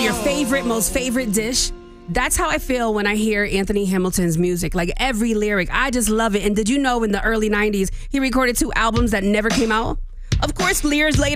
your most favorite dish. That's how I feel when I hear Anthony Hamilton's music. Like every lyric, I just love it. And did you know in the early 90s, he recorded 2 albums that never came out? Of course, years later,